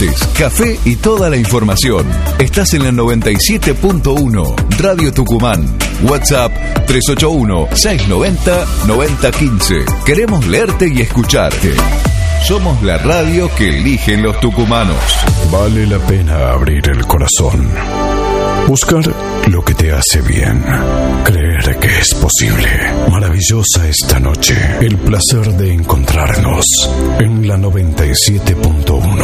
Café y toda la información. Estás en la 97.1 Radio Tucumán. WhatsApp 381-690-9015. Queremos leerte y escucharte. Somos la radio que eligen los tucumanos. Vale la pena abrir el corazón. Buscar lo que te hace bien. Creer que es posible. Maravillosa esta noche. El placer de encontrarnos en la 97.1.